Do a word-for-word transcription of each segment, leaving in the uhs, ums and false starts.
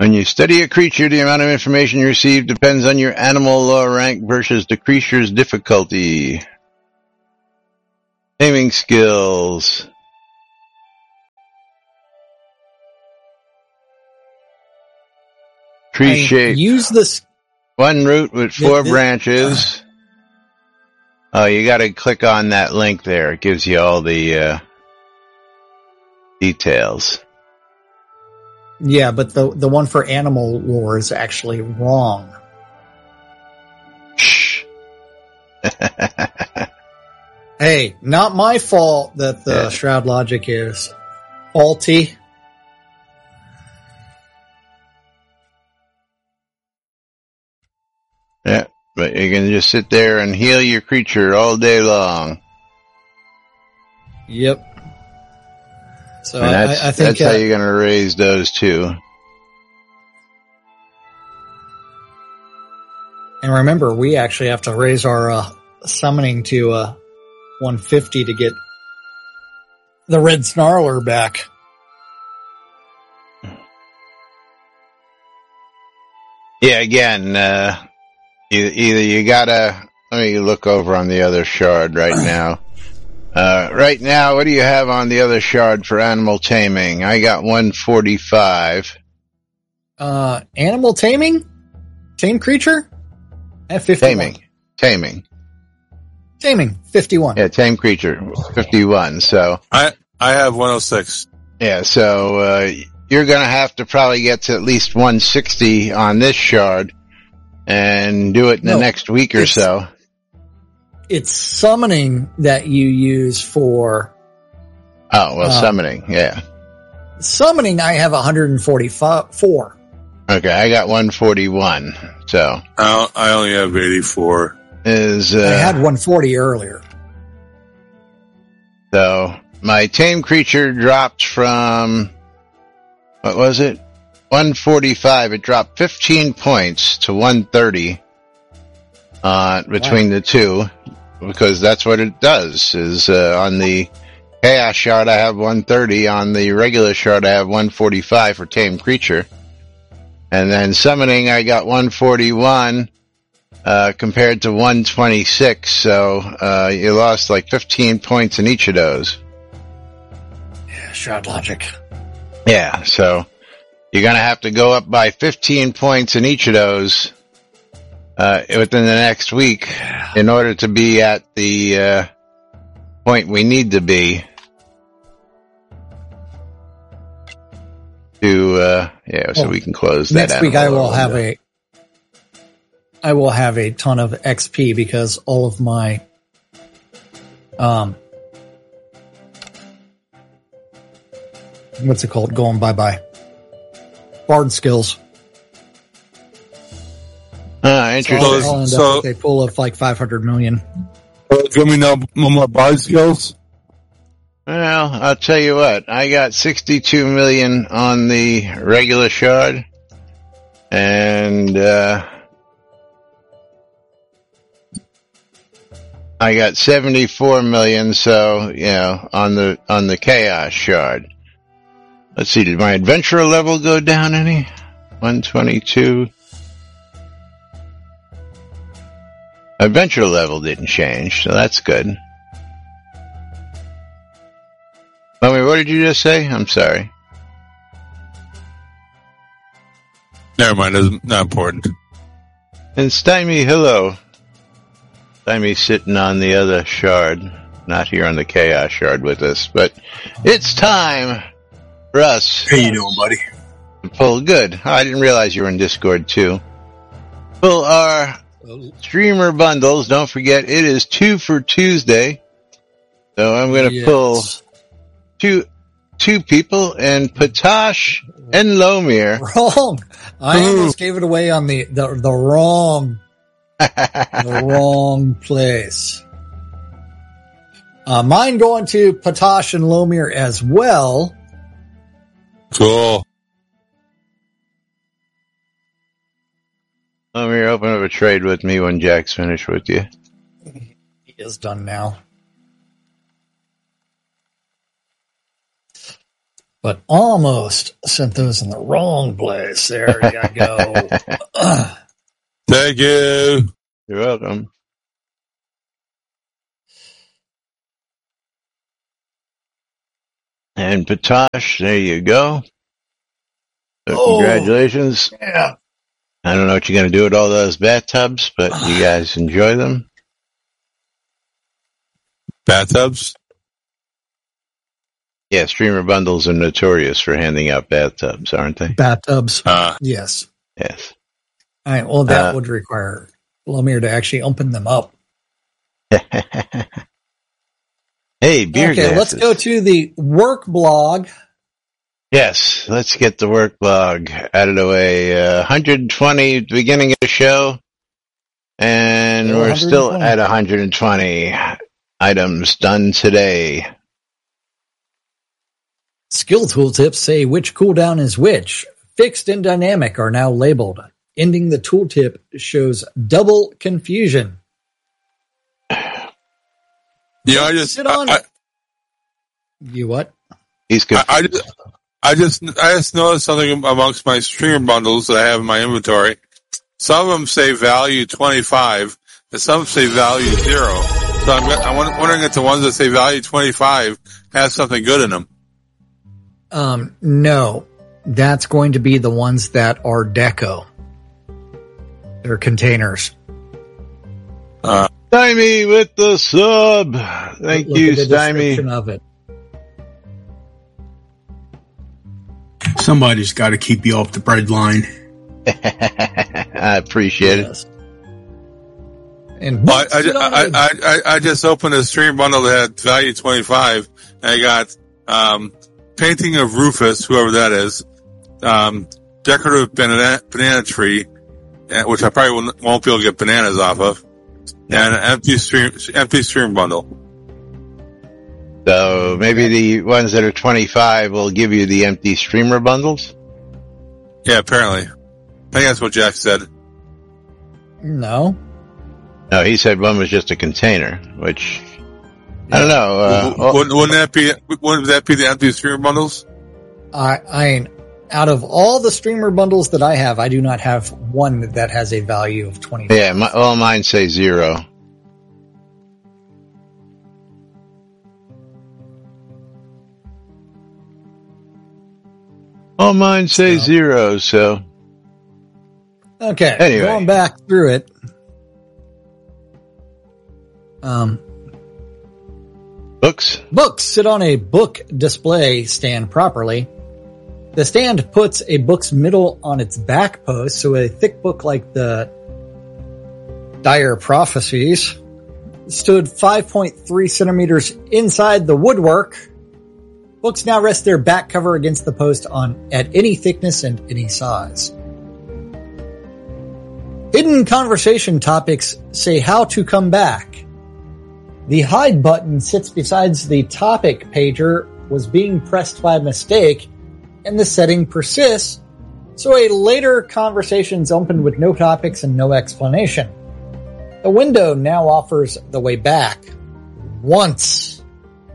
When you study a creature, the amount of information you receive depends on your animal law rank versus the creature's difficulty. Taming skills. Tree I shape. Use this. One root with four this, branches. Oh, you gotta click on that link there. It gives you all the uh, details. Yeah, but the the one for animal lore is actually wrong. Shh. Hey, not my fault that the Yeah. Shroud logic is faulty. Yeah, but you can just sit there and heal your creature all day long. Yep. So And that's, I, I think that's how uh, you're going to raise those two. and remember, we actually have to raise our uh, summoning to uh, one fifty to get the red snarler back. Yeah, again, uh, you, either you gotta, let me look over on the other shard right now. Uh, right now, what do you have on the other shard for animal taming? I got one forty-five. Uh, animal taming? Tame creature? At fifty-one. Taming. Taming. Taming, fifty-one. Yeah, tame creature, fifty-one. So, I I have one oh six. yeah, so, uh, you're gonna have to probably get to at least one sixty on this shard and do it in No, the next week or it's- so. It's summoning that you use for Oh, well, uh, summoning, yeah. summoning. I have one forty-four. Okay, I got one forty-one. So, I I only have eighty-four. is, uh, I had one forty earlier. so my tame creature dropped from, what was it? one forty-five. It dropped fifteen points to one thirty, uh, between wow. the two, because that's what it does, is, uh, on the Chaos shard I have one thirty, on the regular shard I have one forty-five for tame creature. And then summoning I got one forty-one, uh, compared to one twenty-six, so, uh, you lost like fifteen points in each of those. Yeah, Shroud logic. Yeah, so you're gonna have to go up by fifteen points in each of those, uh, within the next week in order to be at the, uh, point we need to be to, uh, yeah, so well, we can close that. Next week I will have a, I will have a ton of X P because all of my, um, what's it called? Going bye-bye. Bard skills. Ah, interesting. So, I'll end So- up with a pool of like five hundred million. Uh, do you want me to know no more body skills? Well, I'll tell you what, I got sixty-two million on the regular shard, and, uh, I got seventy-four million, so, you know, on the, on the Chaos shard. Let's see, did my adventurer level go down any? one twenty-two. Adventure level didn't change, so that's good. Mommy, what did you just say? I'm sorry. Never mind, it's not important. And Stymie, hello. Stymie's sitting on the other shard, not here on the Chaos shard with us, but it's time for us. How you doing, buddy? To pull good. Oh, I didn't realize you were in Discord too. Pull our streamer bundles. Don't forget, it is two for Tuesday. So I'm going to Yes. pull two, two people, and Patosh and Lomir. Wrong. I almost gave it away on the, the, the wrong, the wrong place. Uh, mine going to Patosh and Lomir as well. Cool. Lomir, open up a trade with me when Jack's finished with you. He is done now. but almost sent those in the wrong place. There you go. Thank you. You're welcome. And Patosh, there you go. So Oh, congratulations. yeah. I don't know what you're going to do with all those bathtubs, but you guys enjoy them. Bathtubs? Yeah, streamer bundles are notorious for handing out bathtubs, aren't they? Bathtubs. Uh, Yes. Yes. All right. Well, that Uh, would require Lemire to actually open them up. Hey, beer Okay, glasses. let's go to the work blog. Yes, let's get the work blog out of the way. Uh, one hundred twenty at the beginning of the show, and Still we're still one hundred twenty. at one hundred twenty items done today. Skill tooltips say which cooldown is which. Fixed and dynamic are now labeled. Ending the tooltip shows double confusion. you know, I just, Sit on I, it. You what? He's good. I, I just, I just, I just noticed something amongst my streamer bundles that I have in my inventory. Some of them say value twenty-five, and some say value zero. So I'm, I'm wondering if the ones that say value twenty-five have something good in them. Um, no. That's going to be the ones that are deco. They're containers. Uh, Stymie with the sub. Thank Look you, at the Stymie. description of it. Somebody's got to keep you off the bread line. I appreciate it. Yes. And I, books I, sit on I, it. I, I, I just opened a stream bundle that had value twenty-five, and I got um, painting of Rufus, whoever that is, um, decorative banana, banana tree, uh, which I probably won't, won't be able to get bananas off of, and an empty stream, empty stream bundle. So maybe the ones that are twenty-five will give you the empty streamer bundles? Yeah, apparently. I think that's what Jack said. No. No, he said one was just a container, which, I don't know. Uh, oh, wouldn't, wouldn't that be, wouldn't that be the empty streamer bundles? I, I, out of all the streamer bundles that I have, I do not have one that has a value of twenty. yeah, my, all mine say zero. All mine say So- zero, so. Okay. Anyway. Going back through it. Um, Books? books sit on a book display stand properly. The stand puts a book's middle on its back post, so a thick book like the Dire Prophecies stood five point three centimeters inside the woodwork. Books now rest their back cover against the post on at any thickness and any size. Hidden conversation topics say how to come back. The hide button sits beside the topic pager was being pressed by mistake, and the setting persists, so a later conversation's opened with no topics and no explanation. The window now offers the way back. Once.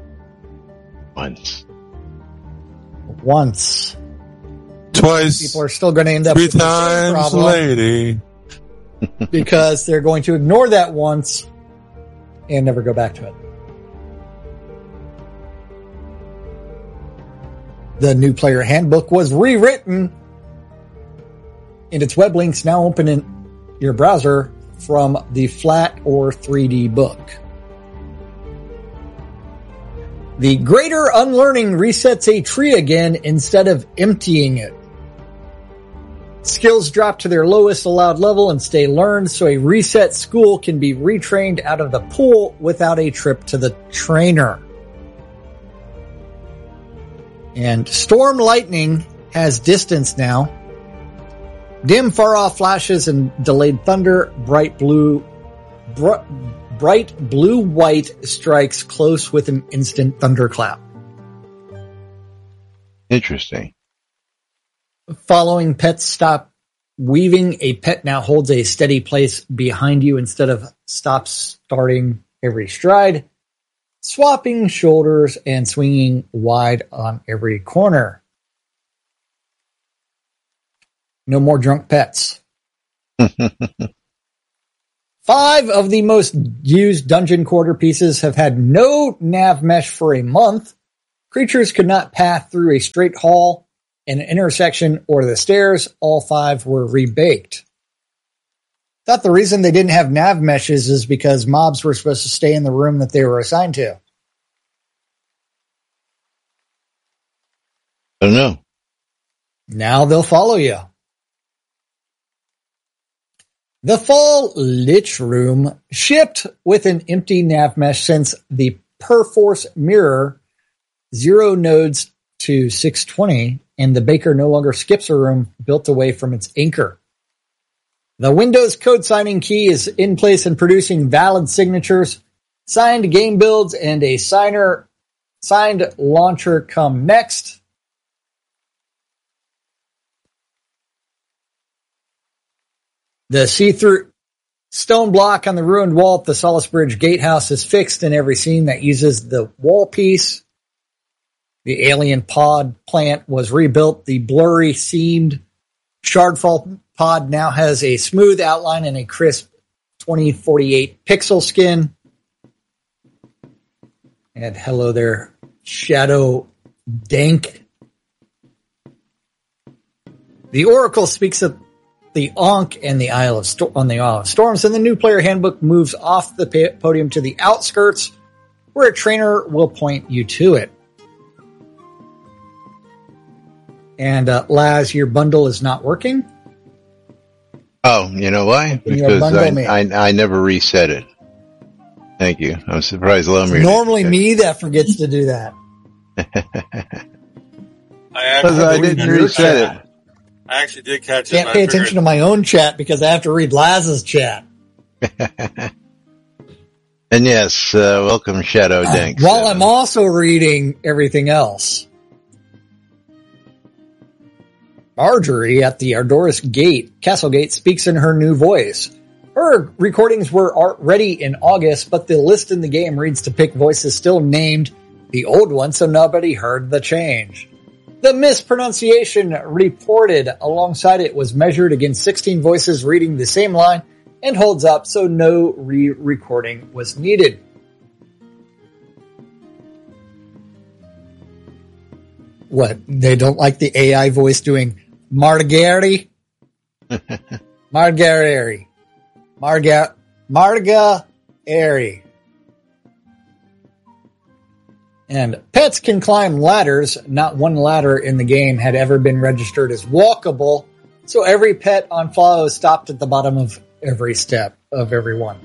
Once. Once. Twice. People are still going to end up Three with the same times, problem lady. because they're going to ignore that once and never go back to it. The new player handbook was rewritten, and its web links now open in your browser from the flat or three D book. The greater unlearning resets a tree again instead of emptying it. Skills drop to their lowest allowed level and stay learned, so a reset school can be retrained out of the pool without a trip to the trainer. And Storm Lightning has distance now. Dim far-off flashes and delayed thunder, bright blue, br- bright blue-white strikes close with an instant thunderclap. Interesting. Following pets stop weaving, a pet now holds a steady place behind you instead of stop starting every stride. swapping shoulders and swinging wide on every corner. No more drunk pets. Five of the most used dungeon quarter pieces have had no nav mesh for a month. Creatures could not pass through a straight hall, an intersection, or the stairs. All five were rebaked. Thought the reason they didn't have nav meshes is because mobs were supposed to stay in the room that they were assigned to. I don't know. Now they'll follow you. The Fall Lich Room shipped with an empty nav mesh since the Perforce Mirror zero nodes to six twenty, and the Baker no longer skips a room built away from its anchor. The Windows code signing key is in place and producing valid signatures. Signed game builds and a signer signed launcher come next. The see-through stone block on the ruined wall at the Salisbridge Gatehouse is fixed in every scene that uses the wall piece. The alien pod plant was rebuilt. The blurry seamed Shardfall pod now has a smooth outline and a crisp twenty forty-eight pixel skin. And hello there, Shadow Dank. The Oracle speaks of the Ankh and the Isle of Sto- on the Isle of Storms, and the new player handbook moves off the pa- podium to the outskirts, where a trainer will point you to it. And uh, Laz, your bundle is not working. Oh, you know why? Can you Because I, me? I I never reset it. Thank you. I'm surprised Lomir. Normally me that forgets to do that. I Because I didn't reset it. I actually did catch it. Can't pay attention to my own chat because I have to read Laz's chat. And yes, uh, welcome Shadow Dank. While I'm also reading everything else. Marjorie at the Ardoris Gate, Castle Gate, speaks in her new voice. Her recordings were ready in August, but the list in the game reads to pick voices still named the old one, so nobody heard the change. The mispronunciation reported alongside it was measured against sixteen voices reading the same line and holds up, so no re-recording was needed. What? They don't like the A I voice doing Margari? Margari. Marga, Marga Airy. And pets can climb ladders. Not one ladder in the game had ever been registered as walkable, so every pet on follow stopped at the bottom of every step of every one.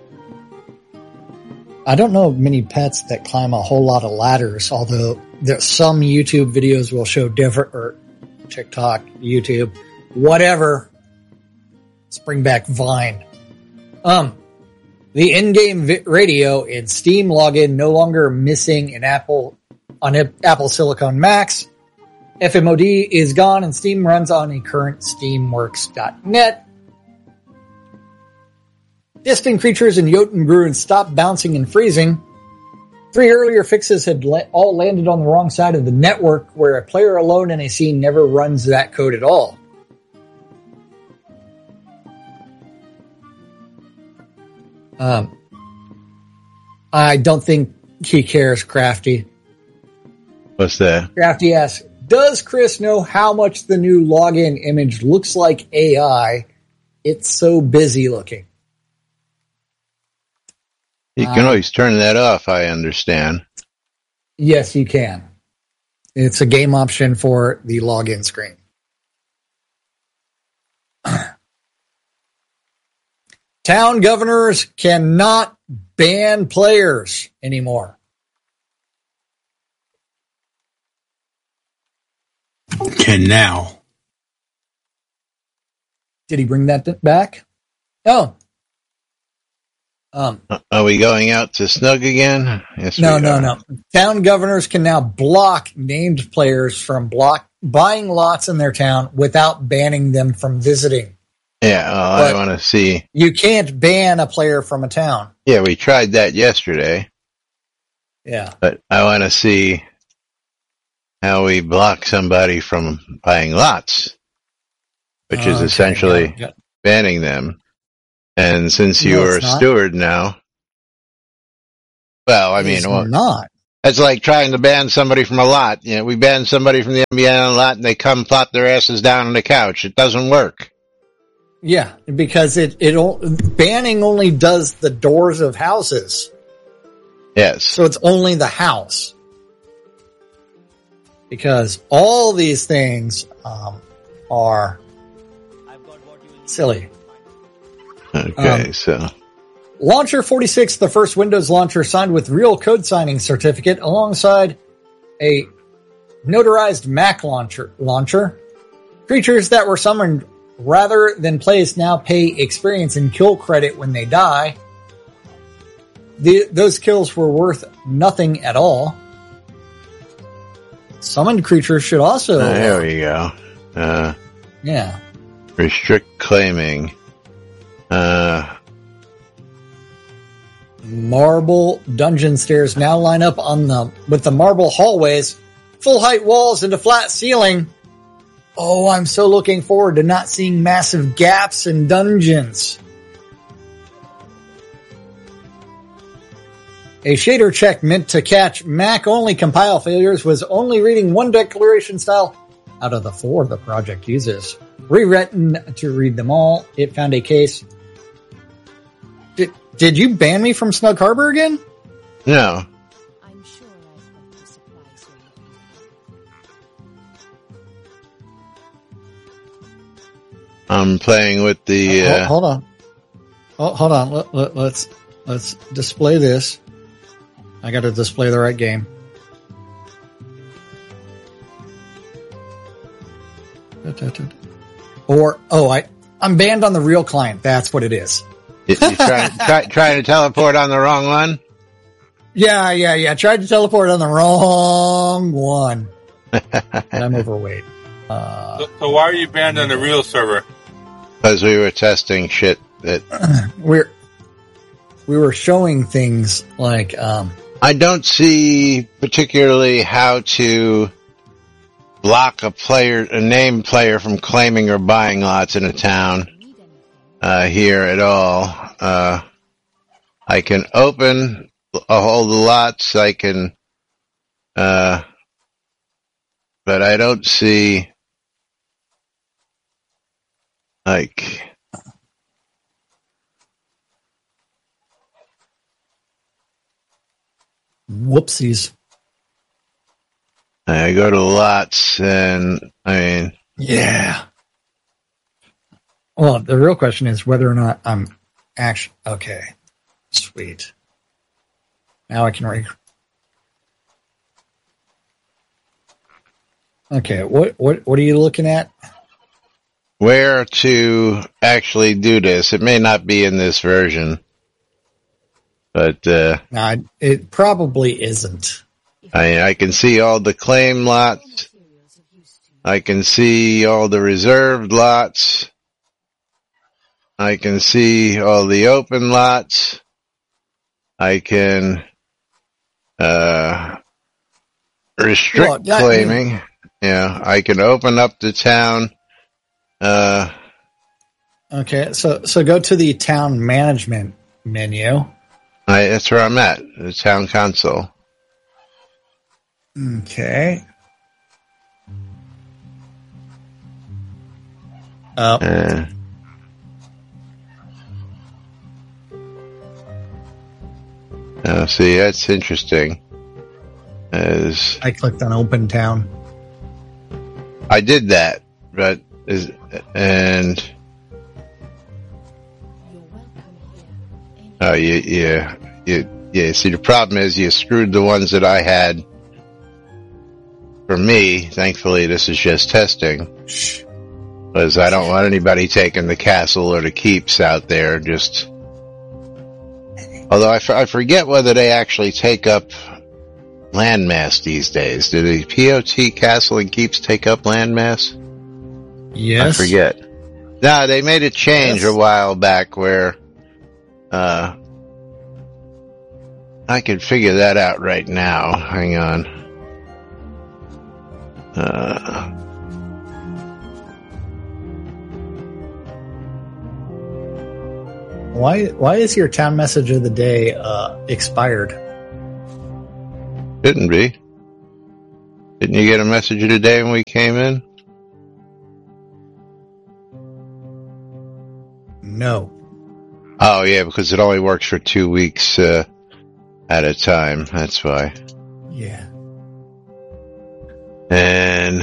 I don't know many pets that climb a whole lot of ladders, although there, some YouTube videos will show different, or TikTok, YouTube, whatever. Let's bring back Vine. Um, the in-game vi- radio and Steam login no longer missing in Apple on Apple Silicon Macs. F M O D is gone and Steam runs on a current Steamworks dot net. Distant creatures in Jotungrun stop bouncing and freezing. Three earlier fixes had la- all landed on the wrong side of the network, where a player alone in a scene never runs that code at all. Um, I don't think he cares, Crafty. What's that? Crafty asks, does Chris know how much the new login image looks like A I? It's so busy looking. You can always turn that off, I understand. Yes, you can. It's a game option for the login screen. Town governors cannot ban players anymore. Can now. Did he bring that back? Oh. Um, Are we going out to Snug again? Yes, no, we no, are. no. Town governors can now block named players from block buying lots in their town without banning them from visiting. Yeah, well, But- I want to see. You can't ban a player from a town. Yeah, we tried that yesterday. Yeah. But I want to see how we block somebody from buying lots, which is Okay, essentially got it, got it. banning them. And since No, you're a it's not. steward now, well, I mean, It's well, not. that's like trying to ban somebody from a lot. You know, we ban somebody from the N B A on a lot and they come plop their asses down on the couch. It doesn't work. Yeah, because it, it, o- banning only does the doors of houses. Yes. So it's only the house. Because all these things, um, are silly. Okay, Um, so. Launcher forty-six, the first Windows launcher signed with real code signing certificate alongside a notarized Mac launcher. Launcher. Creatures that were summoned rather than placed now pay experience and kill credit when they die. The, those kills were worth nothing at all. Summoned creatures should also... Uh, there we go. Uh, yeah. restrict claiming. Uh, Marble dungeon stairs now line up on the with the marble hallways, full height walls and a flat ceiling. Oh, I'm so looking forward to not seeing massive gaps in dungeons. A shader check meant to catch Mac only compile failures was only reading one declaration style out of the four the project uses. Rewritten to read them all, it found a case. Did, did you ban me from Snug Harbor again? no. I'm sure I've got the supplies you're looking for. I'm playing with the, Uh, uh, hold, hold on. Oh, hold on. Let, let, let's let's display this. I got to display the right game. Or oh, I I'm banned on the real client. That's what it is. you, you trying, try, trying to teleport on the wrong one? Yeah, yeah, yeah. Tried to teleport on the wrong one. And I'm overweight. Uh, So, so why are you banned on the real server? Because we were testing shit that we're we were showing things like um. I don't see particularly how to block a player, a named player from claiming or buying lots in a town, uh, here at all. Uh, I can open all the lots, I can, uh, but I don't see, like, Whoopsies. I go to lots and, I mean, Yeah. Well, the real question is whether or not I'm actually okay. Sweet. Now I can re. Okay, what what what are you looking at? where to actually do this. It may not be in this version, but, uh, No, it probably isn't. I, I can see all the claim lots. I can see all the reserved lots. I can see all the open lots. I can, uh, restrict Well, I claiming. mean- yeah, I can open up the town. Uh, Okay, so so go to the town management menu. I, that's where I'm at, the town council. Okay. Uh, Uh, oh, see, that's interesting. As I clicked on open town. I did that, but is and You're welcome here. oh, you, yeah, you, yeah. See, the problem is you screwed the ones that I had. For me, thankfully, this is just testing. Shh. Because I don't want anybody taking the castle or the keeps out there. Just, although I, f- I forget whether they actually take up landmass these days. Do the P O T castle and keeps take up landmass? Yes. I forget. No, they made a change Yes. a while back where, uh, I could figure that out right now. Hang on. Uh, Why why is your town message of the day uh, expired? shouldn't be. Didn't you get a message of the day when we came in? No. Oh, yeah, because it only works for two weeks uh, at a time. That's why. Yeah. And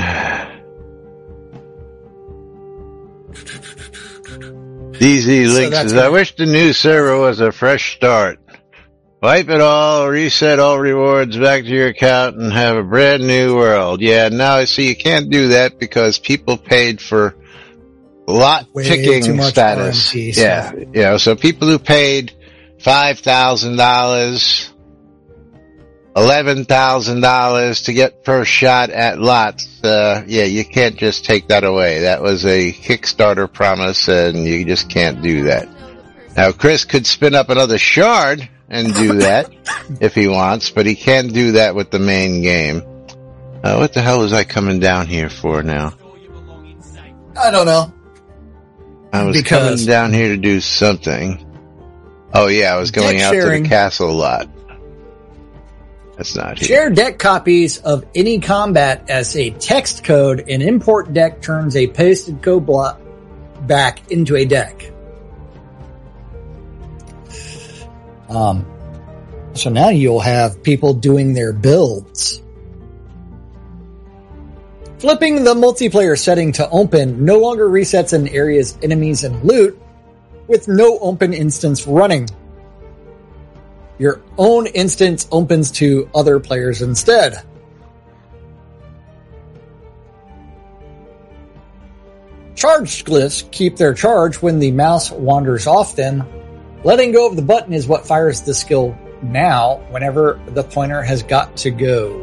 D Z So Link that's says, I right. wish the new server was a fresh start. Wipe it all, reset all rewards back to your account, and have a brand new world. Yeah, now see, you can't do that because people paid for lot Way ticking too much status. R M T, so- Yeah, you know, so people who paid five thousand dollars, eleven thousand dollars to get first shot at lots, uh, yeah, you can't just take that away. That was a Kickstarter promise, and you just can't do that. Now, Chris could spin up another shard and do that if he wants, but he can't do that with the main game. Uh, what the hell was I coming down here for now? I don't know. I was Because- coming down here to do something. Oh yeah, I was going Deck out to sharing. the castle lot. That's not here. Share deck copies of any combat as a text code. An import deck turns a posted code block back into a deck. Um, so now you'll have people doing their builds. Flipping the multiplayer setting to open no longer resets an area's enemies and loot with no open instance running. Your own instance opens to other players instead. Charged glyphs keep their charge when the mouse wanders off them. Letting go of the button is what fires the skill now whenever the pointer has got to go.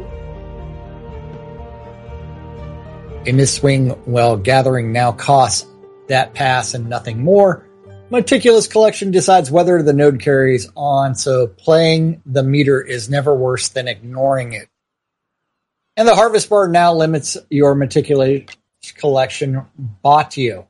A misswing while gathering now costs that pass and nothing more. Meticulous collection decides whether the node carries on, so playing the meter is never worse than ignoring it. And the harvest bar now limits your meticulous collection Batio.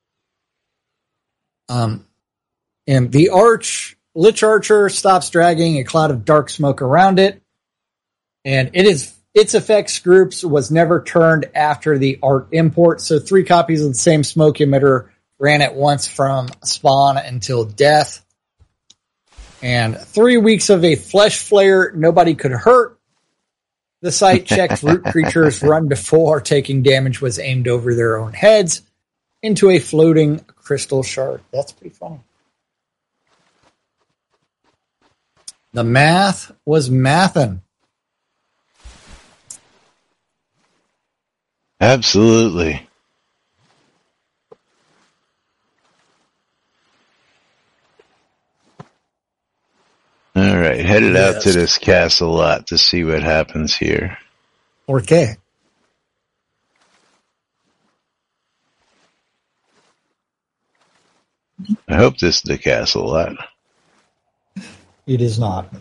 Um, and the arch, Lich Archer stops dragging a cloud of dark smoke around it, and it is its effects groups was never turned after the art import, so three copies of the same smoke emitter ran at once from spawn until death. And three weeks of a flesh flare nobody could hurt. The site checked root creatures run before taking damage was aimed over their own heads into a floating crystal shard. That's pretty funny. The math was mathin'. Absolutely. All right, headed out Yes. to this castle lot to see what happens here. Okay. I hope this is the castle lot. It is not.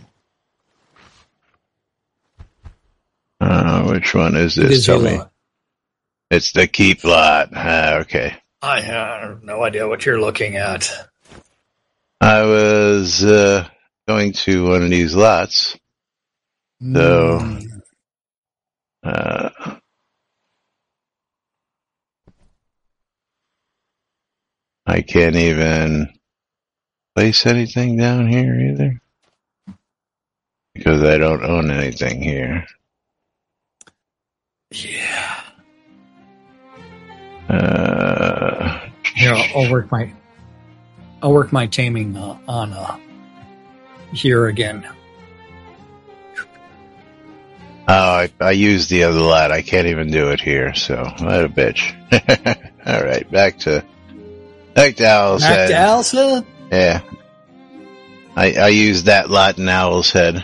Uh, which one is It this? is Tell a me. lot. It's the keep lot. Ah, okay. I have no idea what you're looking at. I was uh, going to one of these lots. So, Hmm. uh, I can't even place anything down here either. Because I don't own anything here. Yeah. Uh, Here, I'll, I'll work my, I'll work my taming uh, on uh, here again. oh, I, I used the other lot. I can't even do it here, so what a bitch. All right, back to back to Owl's Back Head. to Alsa. Yeah, I I used that lot in Owl's Head.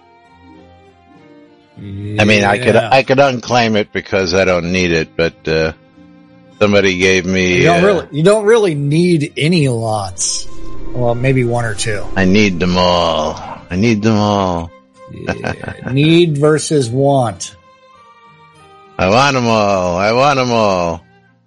I mean, I could I could unclaim it because I don't need it, but uh, somebody gave me. You don't uh, really, you don't really need any lots. Well, maybe one or two. I need them all. I need them all. Yeah. Need versus want. I want them all. I want them all.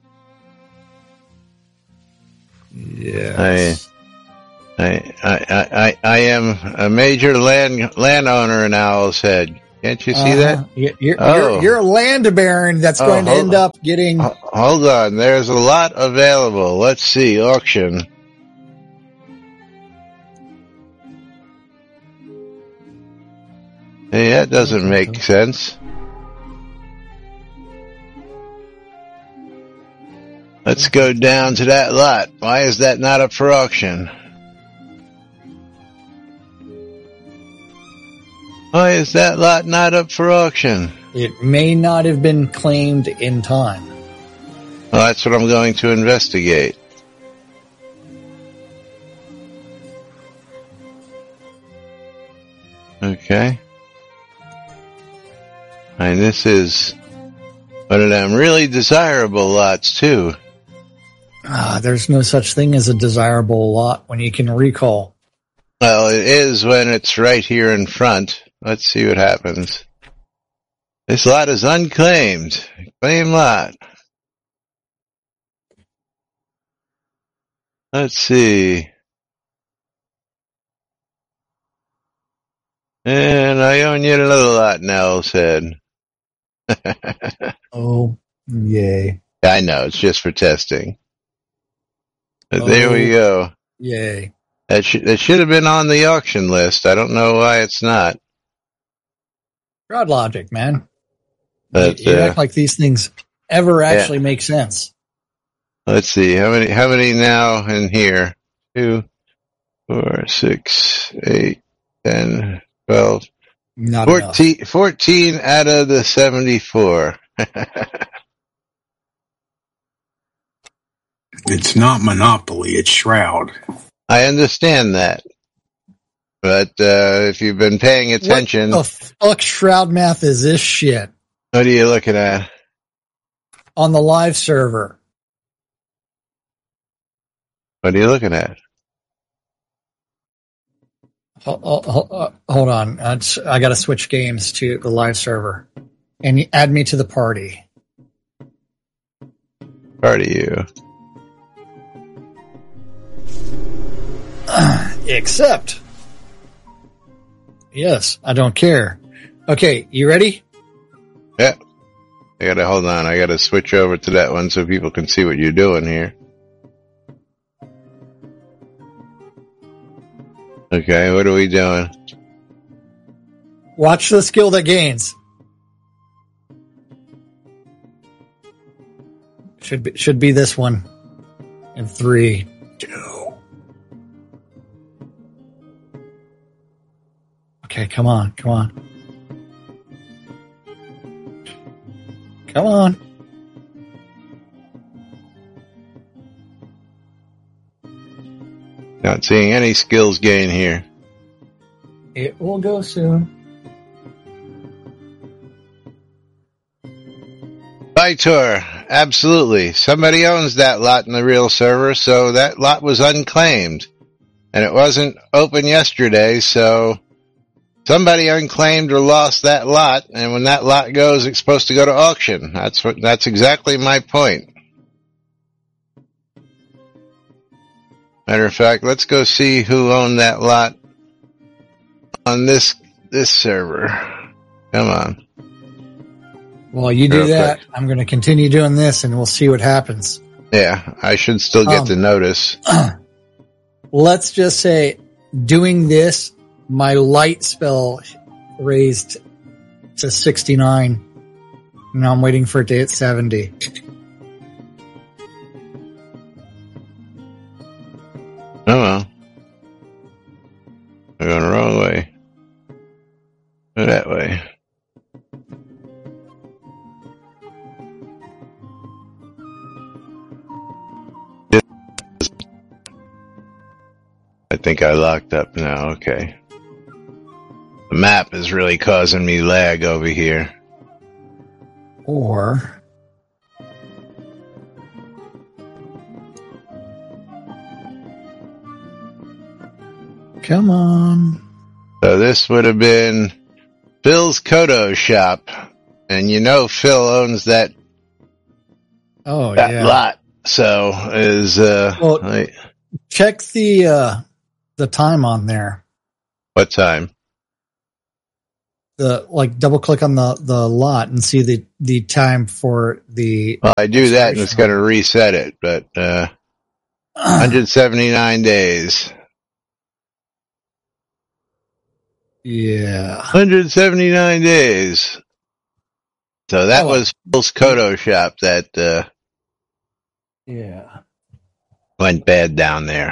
Yes. I, I, I, I, I am a major land landowner in Owl's Head. Can't you see Uh-huh. that? You're, you're, Oh. you're, you're a land baron that's Oh, going to hold end on. up getting. H- Hold on. There's a lot available. Let's see. Auction. Hey, that doesn't make sense. Let's go down to that lot. Why is that not up for auction? Why is that lot not up for auction? It may not have been claimed in time. Well, that's what I'm going to investigate. Okay. And this is one of them really desirable lots, too. Ah, there's no such thing as a desirable lot when you can recall. Well, it is when it's right here in front. Let's see what happens. This lot is unclaimed. Claim lot. Let's see. And I own yet another lot now, said. Oh, yay. I know, it's just for testing. But Oh. there we go. Yay. That, sh- that should have been on the auction list. I don't know why it's not. Crowd logic, man. But, you, you uh, act like these things ever actually make sense. Let's see, how many, how many now in here? Two, four, six, eight, ten, twelve, Not enough. fourteen, fourteen out of the seventy-four. It's not Monopoly, it's Shroud. I understand that. But, uh, if you've been paying attention, What the fuck Shroud math is this shit? what are you looking at? On the live server. What are you looking at? Hold, hold, hold on. Uh, I got to switch games to the live server. And you add me to the party. Part of you. Except. Yes, I don't care. Okay, you ready? Yeah. I gotta, hold on, I gotta switch over to that one so people can see what you're doing here. Okay, what are we doing? Watch the skill that gains. Should be, should be this one. In three, two. Okay, come on, come on. Come on. Not seeing any skills gain here. It will go soon. Vitor, absolutely. Somebody owns that lot in the real server, so that lot was unclaimed. And it wasn't open yesterday, so somebody unclaimed or lost that lot, and when that lot goes, it's supposed to go to auction. That's what, that's exactly my point. Matter of fact, let's go see who owned that lot on this, this server. Come on. While you do Real that, quick. I'm going to continue doing this and we'll see what happens. Yeah, I should still get Um, the notice. Let's just say doing this, my light spell raised to sixty-nine. Now I'm waiting for it to hit seventy. Oh well. We're going the wrong way. Go that way. I think I locked up now, okay. The map is really causing me lag over here. Or come on. So this would have been Phil's Kodo shop. And you know Phil owns that, Oh, that yeah. lot. So is, uh, Well, like, check the, uh, the time on there. what time? The, like, double click on the, the lot and see the, the time for the, Well, I do that and it's expiration going to on it. reset it, but, uh, one hundred seventy-nine days. Yeah. one hundred seventy-nine days. So that Oh, was Phil's Kodo shop that, uh, yeah. went bad down there.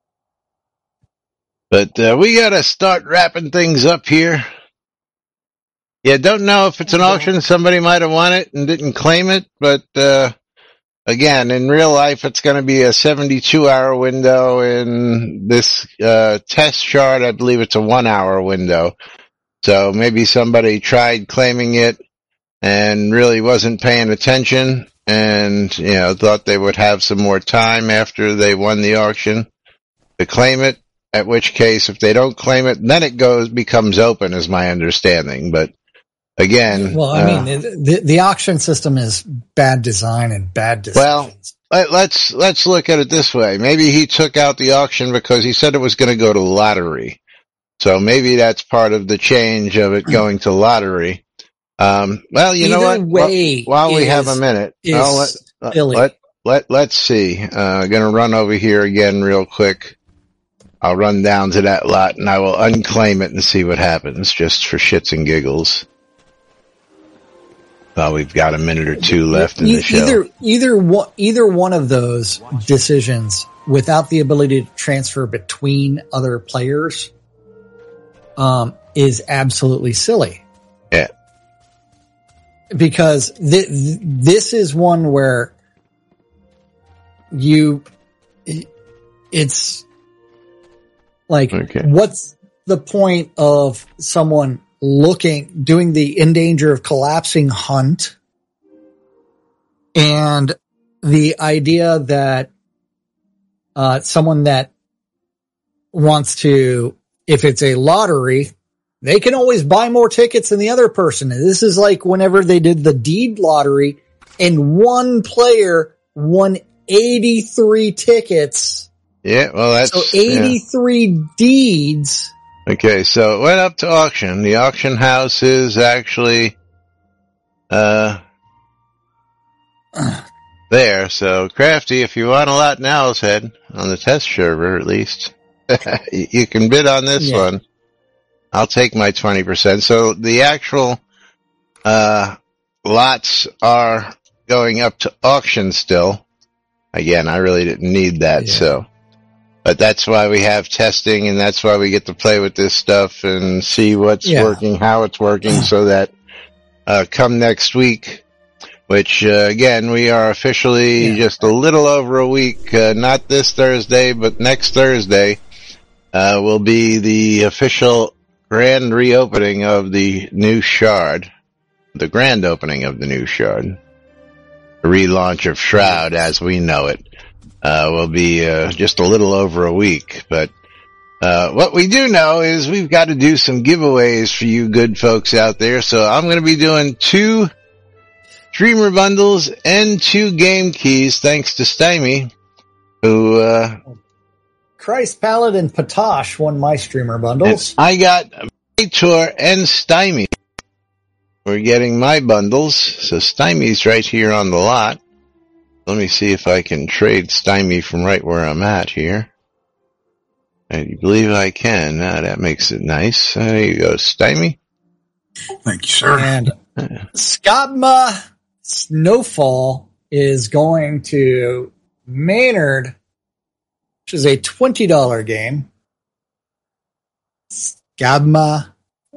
But, uh, we gotta start wrapping things up here. Yeah, don't know if it's an auction. Somebody might have won it and didn't claim it, but, uh, again, in real life, it's going to be a seventy-two hour window. In this, uh, test shard, I believe it's a one hour window. So maybe somebody tried claiming it and really wasn't paying attention and, you know, thought they would have some more time after they won the auction to claim it. At which case, if they don't claim it, then it goes, becomes open, is my understanding. But again, Well, I uh, mean, the, the auction system is bad design and bad well, decisions. let, let's, let's look at it this way. Maybe he took out the auction because he said it was going to go to lottery. So maybe that's part of the change of it going to lottery. Um, well, you know Either what? way While, while we is- have a minute, is I'll let, let, silly. let, let, let's see. Uh, gonna run over here again real quick. I'll run down to that lot and I will unclaim it and see what happens, just for shits and giggles. Well, we've got a minute or two left in E- the show. Either either one either one of those decisions, without the ability to transfer between other players, um, is absolutely silly. Yeah. Because th- th- this is one where you, it's like, Okay. what's the point of someone looking, doing the in danger of collapsing hunt, and the idea that uh, someone that wants to, if it's a lottery, they can always buy more tickets than the other person. And this is like whenever they did the deed lottery and one player won eighty-three tickets. Yeah, well, that's So yeah. eighty-three deeds. Okay, so it went up to auction. The auction house is actually uh there. So Crafty, if you want a lot in Owl's Head on the test server, at least you can bid on this Yeah. one. I'll take my twenty percent. So the actual uh lots are going up to auction still. Again, I really didn't need that, Yeah. so. But that's why we have testing, and that's why we get to play with this stuff and see what's Yeah. working, how it's working, so that uh come next week, which uh, again, we are officially Yeah. just a little over a week, uh, not this Thursday, but next Thursday, uh will be the official grand reopening of the new Shard, the grand opening of the new Shard. The relaunch of Shroud as we know it. Uh, will be, uh, just a little over a week, but, uh, what we do know is we've got to do some giveaways for you good folks out there, so I'm gonna be doing two streamer bundles and two game keys thanks to Stymie, who, uh, Christ Paladin Patosh won my streamer bundles. I got Tour and Stymie. We're getting my bundles, so Stymie's right here on the lot. Let me see if I can trade Stymie from right where I'm at here. I believe I can. Now that makes it nice. There you go, Stymie. Thank you, sir. And Scabma Snowfall is going to Maynard, which is a twenty dollars game. Scabma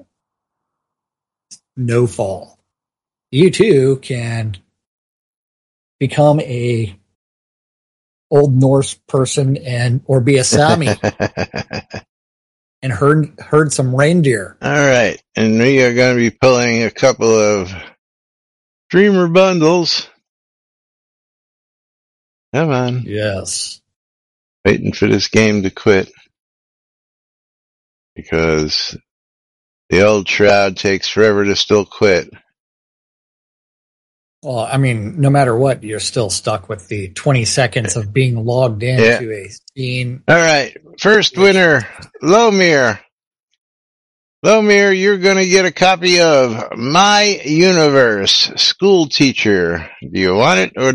Snowfall. You too can become a Old Norse person and or be a Sami and herd herd some reindeer. All right, and we are going to be pulling a couple of streamer bundles. Come on, Yes. waiting for this game to quit because The old shroud takes forever to still quit. Well, I mean, no matter what, you're still stuck with the twenty seconds of being logged in Yeah. to a scene. All right. First winner, Lomir. Lomir, you're going to get a copy of My Universe, School Teacher. Do you want it or